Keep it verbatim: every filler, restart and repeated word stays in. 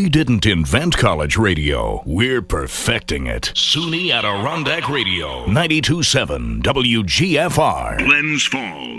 didn't invent college radio. We're perfecting it. SUNY Adirondack Radio, ninety-two point seven W G F R. Glens Falls.